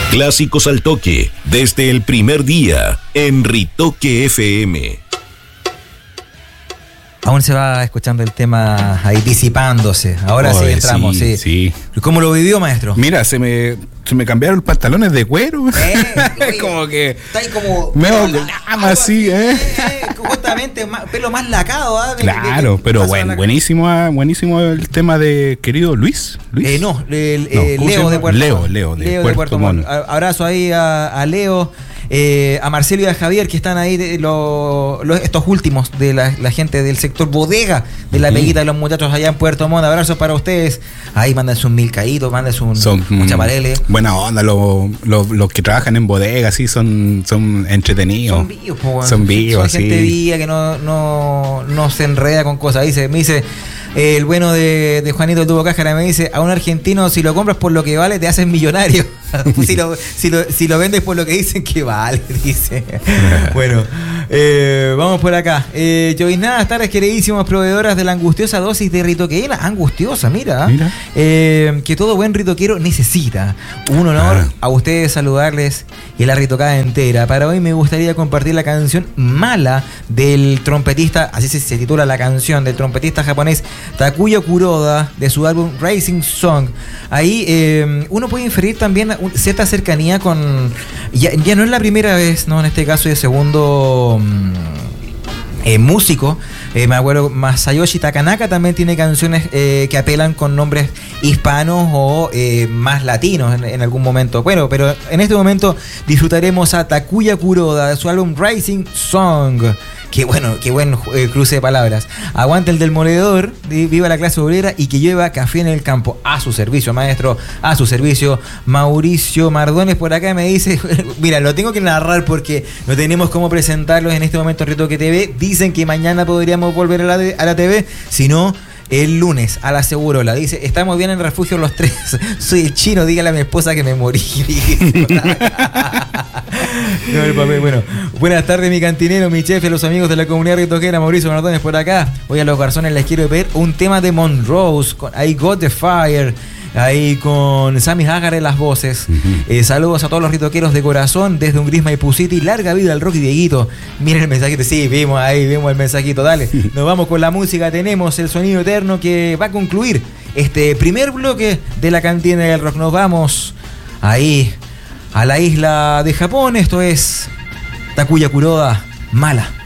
Clásicos al toque, desde el primer día, en Ritoque FM. Aún se va escuchando el tema ahí disipándose. Ahora sí entramos, sí. ¿Cómo lo vivió, maestro? Mira, se me cambiaron los pantalones de cuero. Como que... Está ahí como... Medio lama, así, Justamente, pelo más lacado, ¿ah? Claro, pero buenísimo el tema de querido Luis. Leo de Puerto Montt. Abrazo ahí a Leo. A Marcelo y a Javier, que están ahí, estos últimos de la gente del sector bodega de la Peguita de los muchachos allá en Puerto Montt. Abrazos para ustedes. Ahí mándense un milcaíto, mándense un chaparele. Buena onda, los que trabajan en bodega, sí, son entretenidos. Son vivos, son gente viva que no se enreda con cosas. Ahí me dice el bueno de Juanito el Tubo Cájara, me dice: a un argentino, si lo compras por lo que vale, te haces millonario. si lo vendes por lo que dicen que vale, dice. Bueno, vamos por acá. Lloviznadas tardes, queridísimos proveedoras de la angustiosa dosis de ritoqueína. Angustiosa, mira. Que todo buen ritoquero necesita. Un honor a ustedes saludarles y la ritocada entera. Para hoy me gustaría compartir la canción Mala del trompetista, así se titula la canción, del trompetista japonés Takuya Kuroda, de su álbum Rising Song. Ahí uno puede inferir también cierta cercanía con... Ya no es la primera vez, ¿no? En este caso de segundo músico. Me acuerdo, Masayoshi Takanaka también tiene canciones que apelan con nombres hispanos o más latinos en algún momento. Bueno, pero en este momento disfrutaremos a Takuya Kuroda de su álbum Rising Song. Qué buen cruce de palabras. Aguante el demoledor, viva la clase obrera y que lleva café en el campo. A su servicio, maestro, a su servicio. Mauricio Mardones por acá me dice, mira, lo tengo que narrar porque no tenemos cómo presentarlos en este momento en Ritoque TV. Dicen que mañana podríamos volver a la TV, si no... el lunes, a la Segurola. Dice: estamos bien en refugio los tres. Soy el chino, dígale a mi esposa que me morí. Bueno, buenas tardes, mi cantinero, mi chef, los amigos de la comunidad ritoquera. Mauricio Mardones por acá. Hoy a los garzones les quiero ver un tema de Monrose con I Got the Fire. Ahí con Sammy Hagar en las voces. Saludos a todos los ritoqueros de corazón desde un gris Maipú City. Larga vida al rock y Dieguito. Miren el mensajito. Sí, vimos el mensajito. Dale, nos vamos con la música. Tenemos el sonido eterno que va a concluir este primer bloque de la cantina del rock. Nos vamos ahí a la isla de Japón. Esto es Takuya Kuroda, Mala.